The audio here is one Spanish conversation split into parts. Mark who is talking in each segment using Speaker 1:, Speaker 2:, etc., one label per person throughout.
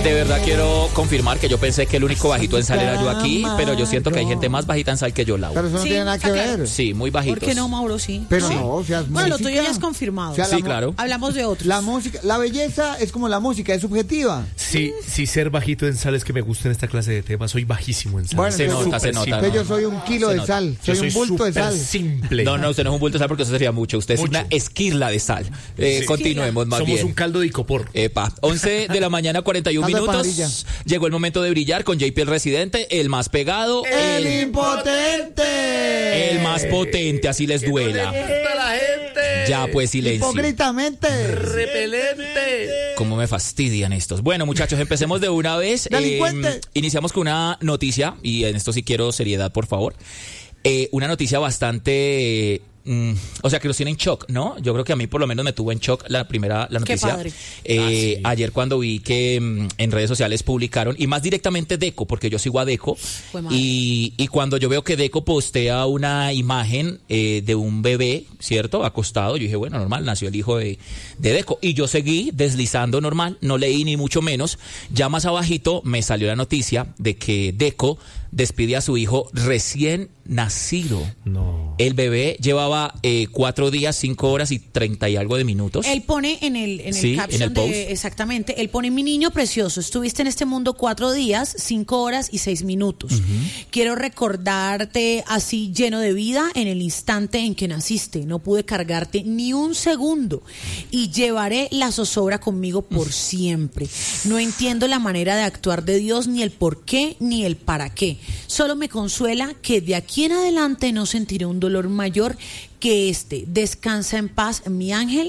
Speaker 1: De verdad quiero confirmar que yo pensé que el único bajito en sal era yo aquí, pero yo siento que hay gente más bajita en sal que yo, Laura.
Speaker 2: Pero eso no tiene nada que ver.
Speaker 1: Sí, muy bajitos.
Speaker 3: ¿Por qué no, Mauro? Sí.
Speaker 2: Pero
Speaker 3: ¿Sí?
Speaker 2: no, o sea,
Speaker 3: bueno, lo
Speaker 2: música.
Speaker 3: tuyo ya es confirmado.
Speaker 2: O sea,
Speaker 1: Sí, claro.
Speaker 3: Hablamos de otros.
Speaker 2: La música, la belleza es como la música, es subjetiva.
Speaker 4: Sí, ser bajito en sal es que me gusta en esta clase de temas. Soy bajísimo en sal.
Speaker 2: Bueno,
Speaker 1: Se
Speaker 2: entonces,
Speaker 1: nota, se nota.
Speaker 2: entonces yo soy un kilo de sal,
Speaker 4: Yo
Speaker 2: soy un bulto de
Speaker 4: súper
Speaker 2: sal.
Speaker 4: simple.
Speaker 1: No, usted no es un bulto de sal porque eso sería mucho. Usted
Speaker 4: Mucho.
Speaker 1: es una esquirla de sal. Continuemos más
Speaker 4: Somos
Speaker 1: bien.
Speaker 4: un caldo de icopor.
Speaker 1: Epa, 11 de la mañana, 41
Speaker 2: Caldo de
Speaker 1: minutos.
Speaker 2: pajarilla.
Speaker 1: Llegó el momento de brillar con JP el residente, el más pegado,
Speaker 2: ¡El impotente!
Speaker 1: el más potente, así les duela.
Speaker 4: la gente!
Speaker 1: Ya pues silencio.
Speaker 2: Hipócritamente.
Speaker 4: ¡Repelente!
Speaker 1: Cómo me fastidian estos. Bueno, muchachos, empecemos de una vez.
Speaker 2: Delincuente.
Speaker 1: Iniciamos con una noticia, y en esto sí quiero seriedad, por favor. Una noticia bastante... o sea, que los tiene en shock, ¿no? Yo creo que a mí por lo menos me tuvo en shock la noticia.
Speaker 3: padre.
Speaker 1: Sí. Ayer cuando vi que en redes sociales publicaron, y más directamente Deco, porque yo sigo a Deco, y cuando yo veo que Deco postea una imagen de un bebé, ¿cierto? Acostado, yo dije, bueno, normal, nació el hijo de Deco. Y yo seguí deslizando normal, no leí ni mucho menos. Ya más abajito me salió la noticia de que Deco despide a su hijo recién nacido.
Speaker 4: No.
Speaker 1: El bebé llevaba 4 días, 5 horas y 30 y algo de minutos.
Speaker 3: Él pone en el
Speaker 1: Sí,
Speaker 3: caption
Speaker 1: en el post.
Speaker 3: exactamente, él pone: mi niño precioso, estuviste en este mundo 4 días, 5 horas y 6 minutos. Quiero recordarte así lleno de vida en el instante en que naciste. No pude cargarte ni un segundo y llevaré la zozobra conmigo por siempre. No entiendo la manera de actuar de Dios, ni el por qué, ni el para qué. Solo me consuela que de aquí en adelante no sentiré un dolor mayor que este. Descansa en paz, mi ángel.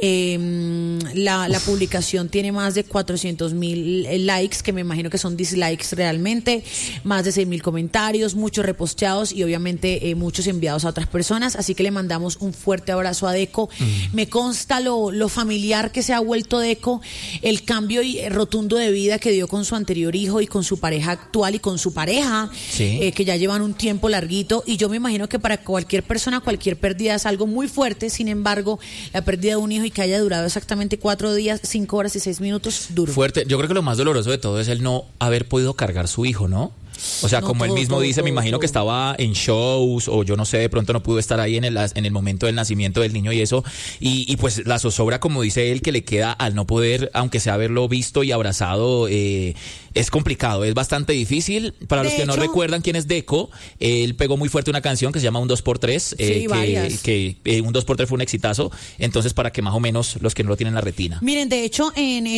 Speaker 3: La publicación tiene más de 400,000 likes, que me imagino que son dislikes realmente, más de 6,000 comentarios, muchos reposteados y obviamente muchos enviados a otras personas, así que le mandamos un fuerte abrazo a Deco. Me consta lo familiar que se ha vuelto Deco, el cambio rotundo de vida que dio con su anterior hijo y con su pareja actual y con su pareja,
Speaker 1: Sí.
Speaker 3: que ya llevan un tiempo larguito, y yo me imagino que para cualquier persona, cualquier pérdida es algo muy fuerte. Sin embargo, la pérdida de un hijo y que haya durado exactamente 4 días, 5 horas y 6 minutos, duro.
Speaker 1: Fuerte. Yo creo que lo más doloroso de todo es el no haber podido cargar su hijo, ¿no? O sea,
Speaker 3: No,
Speaker 1: como él
Speaker 3: todo,
Speaker 1: mismo
Speaker 3: todo,
Speaker 1: dice, me
Speaker 3: todo,
Speaker 1: imagino
Speaker 3: todo.
Speaker 1: que estaba en shows, o yo no sé, de pronto no pudo estar ahí en el momento del nacimiento del niño y eso, y pues la zozobra, como dice él, que le queda al no poder, aunque sea haberlo visto y abrazado, es complicado, es bastante difícil. Para los que no recuerdan quién es Deco, él pegó muy fuerte una canción que se llama Un 2x3,
Speaker 3: Sí, varias.
Speaker 1: que Un 2x3 fue un exitazo, entonces para que más o menos los que no lo tienen en la retina.
Speaker 3: Miren, de hecho,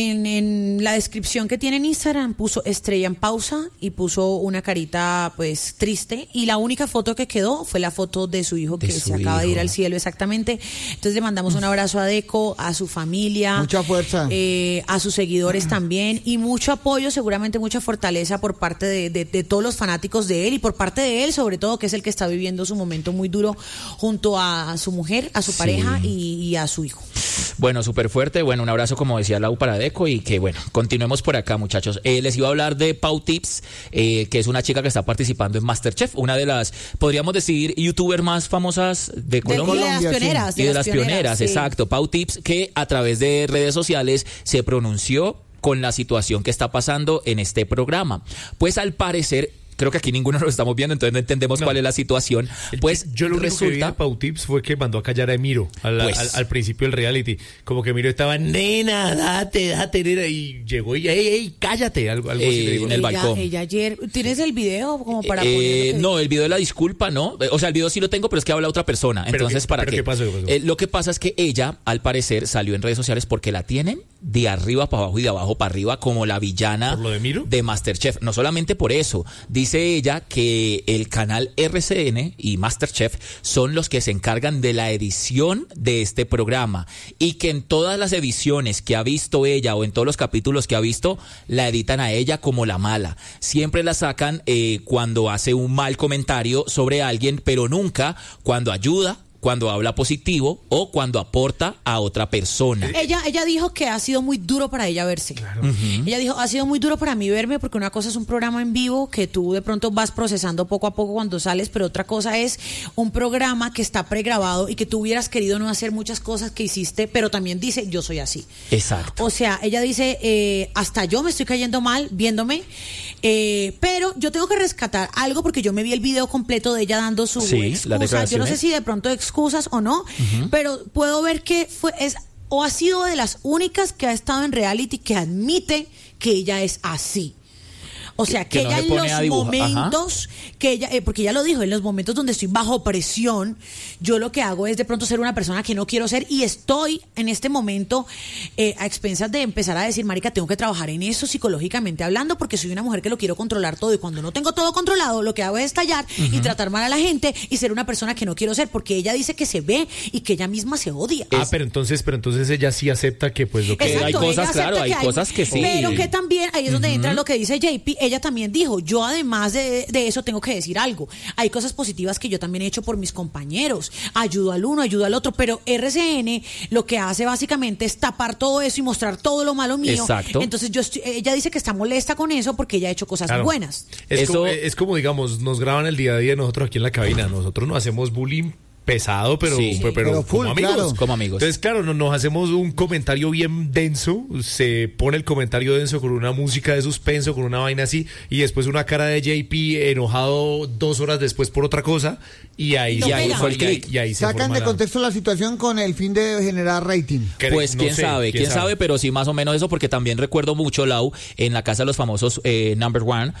Speaker 3: en la descripción que tiene en Instagram puso estrella en pausa y puso una carita pues triste, y la única foto que quedó fue la foto de su hijo,
Speaker 1: De
Speaker 3: que
Speaker 1: su
Speaker 3: se acaba de ir
Speaker 1: hijo.
Speaker 3: al cielo, exactamente. Entonces le mandamos un abrazo a Deco, a su familia,
Speaker 2: Mucha fuerza.
Speaker 3: a sus seguidores también, y mucho apoyo, seguramente mucha fortaleza por parte de todos los fanáticos de él, y por parte de él sobre todo, que es el que está viviendo su momento muy duro junto a su mujer, a su pareja y a su hijo.
Speaker 1: Bueno, súper fuerte. Bueno, un abrazo, como decía Lau, para Deco, y que bueno, continuemos por acá, muchachos. Les iba a hablar de Pau Tips, que es una chica que está participando en MasterChef, una de las, podríamos decir, youtubers más famosas de Colombia.
Speaker 3: De las pioneras.
Speaker 1: Y de las pioneras,
Speaker 3: sí.
Speaker 1: exacto. Pau Tips, que a través de redes sociales se pronunció con la situación que está pasando en este programa. Pues al parecer, creo que aquí ninguno lo estamos viendo, entonces no entendemos cuál es la situación. Pues
Speaker 4: yo lo único que vi de Pau Tips fue que mandó a callar a Emiro al principio del reality. Como que Emiro estaba, nena, date, nena, y llegó y, ey, cállate, algo así le digo.
Speaker 1: En el balcón.
Speaker 3: Ella ayer, ¿tienes el video como para ponerlo?
Speaker 1: No, el video de la disculpa, ¿no? O sea, el video sí lo tengo, pero es que habla otra persona. Entonces, ¿para qué?
Speaker 4: ¿Qué pasó?
Speaker 1: Lo que pasa es que ella, al parecer, salió en redes sociales porque la tienen de arriba para abajo y de abajo para arriba como la villana.
Speaker 4: ¿Por lo de Miro?
Speaker 1: De MasterChef. No solamente por eso. Dice ella que el canal RCN y MasterChef son los que se encargan de la edición de este programa, y que en todas las ediciones que ha visto ella, o en todos los capítulos que ha visto, la editan a ella como la mala. Siempre la sacan cuando hace un mal comentario sobre alguien, pero nunca cuando ayuda, cuando habla positivo o cuando aporta a otra persona.
Speaker 3: Ella dijo que ha sido muy duro para ella verse. Claro. Ella dijo, ha sido muy duro para mí verme porque una cosa es un programa en vivo que tú de pronto vas procesando poco a poco cuando sales, pero otra cosa es un programa que está pregrabado y que tú hubieras querido no hacer muchas cosas que hiciste, pero también dice, yo soy así.
Speaker 1: Exacto.
Speaker 3: O sea, ella dice, hasta yo me estoy cayendo mal viéndome, pero yo tengo que rescatar algo porque yo me vi el video completo de ella dando su excusa. Yo no sé si de pronto excusas o no, pero puedo ver que o ha sido de las únicas que ha estado en reality que admite que ella es así. O sea, que ella en los momentos, que ella, porque ella lo dijo, en los momentos donde estoy bajo presión, yo lo que hago es de pronto ser una persona que no quiero ser y estoy en este momento a expensas de empezar a decir, marica, tengo que trabajar en eso psicológicamente hablando porque soy una mujer que lo quiero controlar todo y cuando no tengo todo controlado, lo que hago es estallar y tratar mal a la gente y ser una persona que no quiero ser porque ella dice que se ve y que ella misma se odia.
Speaker 4: Pero entonces ella sí acepta que pues lo que...
Speaker 1: Exacto, hay cosas, claro, hay cosas que sí.
Speaker 3: Pero que también, ahí es donde entra lo que dice JP, ella también dijo, yo además de eso tengo que decir algo. Hay cosas positivas que yo también he hecho por mis compañeros. Ayudo al uno, ayudo al otro, pero RCN lo que hace básicamente es tapar todo eso y mostrar todo lo malo mío.
Speaker 1: Exacto.
Speaker 3: Entonces ella dice que está molesta con eso porque ella ha hecho cosas buenas.
Speaker 4: Es como, digamos, nos graban el día a día nosotros aquí en la cabina. Nosotros no hacemos bullying pesado, pero
Speaker 2: full,
Speaker 4: como amigos.
Speaker 2: Claro.
Speaker 1: Como amigos.
Speaker 4: Entonces, claro, nos hacemos un comentario bien denso, se pone el comentario denso con una música de suspenso, con una vaina así, y después una cara de JP enojado 2 horas después por otra cosa, y ahí
Speaker 1: fue el click.
Speaker 4: Y ahí
Speaker 2: sacan de contexto la situación con el fin de generar rating.
Speaker 1: Pues quién sabe, pero sí más o menos eso, porque también recuerdo mucho, Lau, en la Casa de los Famosos Number One,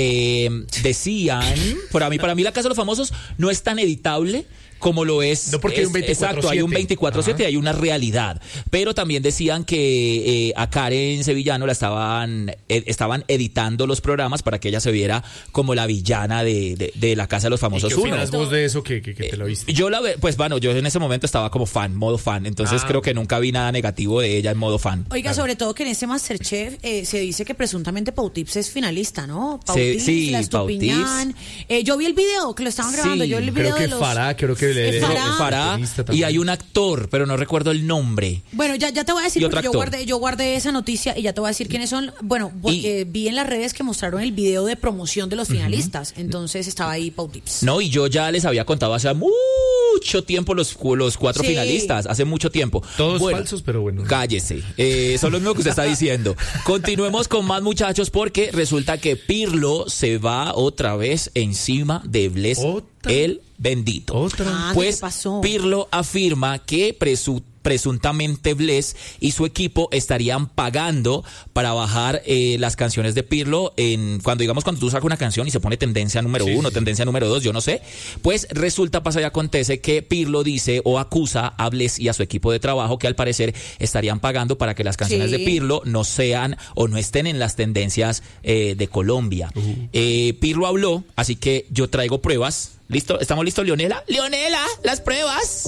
Speaker 1: que decían, para mí la Casa de los Famosos no es tan editable como lo es.
Speaker 4: No, porque hay un 24/7.
Speaker 1: Exacto, hay un 24/7, hay una realidad. Pero también decían que a Karen Sevillano la estaban editando los programas para que ella se viera como la villana de la Casa de los Famosos.
Speaker 4: ¿Y qué opinas vos de eso que te lo viste?
Speaker 1: Yo yo en ese momento estaba como modo fan, entonces creo que nunca vi nada negativo de ella en modo fan.
Speaker 3: Oiga, sobre todo que en este Masterchef se dice que presuntamente Pau Tips es finalista, ¿no? Pau Tips,
Speaker 1: sí,
Speaker 3: la Estupiñán. Yo vi el video que lo estaban grabando, yo vi el video
Speaker 4: creo que
Speaker 1: Farah, y hay un actor, pero no recuerdo el nombre.
Speaker 3: Bueno, ya te voy a decir, porque yo guardé esa noticia y ya te voy a decir quiénes son. Bueno, porque vi en las redes que mostraron el video de promoción de los finalistas, entonces estaba ahí Pau Tips.
Speaker 1: No, y yo ya les había contado hace mucho tiempo los 4 finalistas, hace mucho tiempo.
Speaker 4: Todos falsos, pero bueno.
Speaker 1: Cállese, son los mismos que usted está diciendo. Continuemos con más, muchachos, porque resulta que Pirlo se va otra vez encima de Bless el bendito. Pues Pirlo afirma que presuntamente Bless y su equipo estarían pagando para bajar las canciones de Pirlo cuando tú sacas una canción y se pone tendencia número 1, tendencia número 2, yo no sé, pues resulta, pasa y acontece que Pirlo dice o acusa a Bless y a su equipo de trabajo que al parecer estarían pagando para que las canciones de Pirlo no sean o no estén en las tendencias de Colombia. Pirlo habló, así que yo traigo pruebas. ¿Listo? ¿Estamos listos, Leonela? ¡Leonela! ¡Las pruebas!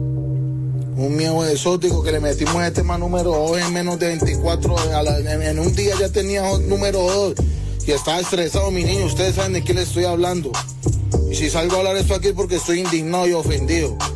Speaker 5: Un miedo exótico que le metimos a este tema número 2 en menos de 24 en un día ya tenía número 2 y estaba estresado, mi niño. Ustedes saben de qué les estoy hablando. Y si salgo a hablar esto aquí es porque estoy indignado y ofendido.